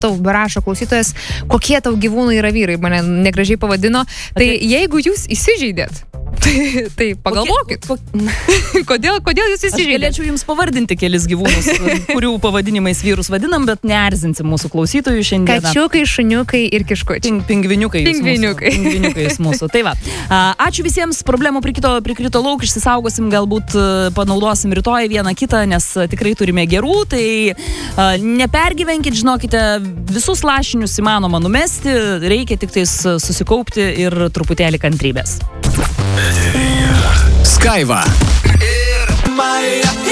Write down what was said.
tau rašo klausytojas, kokie tau gyvūnai yra vyrai, mane negražiai pavadino. Tai jeigu jūs įsižeidėt, tai pagalvokit. Kodėl jūs įsižeidėt? Aš galėčiau jums pavardinti kelis gyvūnus, kurių pavadinimais vyrus vadinam, bet neerzinsim mūsų klausytojų šiandieną. Kačiukai, šuniukai ir kiškučiai. Pingviniukai jūs mūsų. Tai va. Ačiū visiems, problemų prikrito lauk, išsisaugosim, galbūt panaudosim rytoj vieną kitą, nes tikrai turime gerų. Tai nepergyvenkit, žinokite, visus lašinius įmanoma numesti, reikia tik tais susikaupti ir truputėlį kantrybės. Skaiva ir Marija.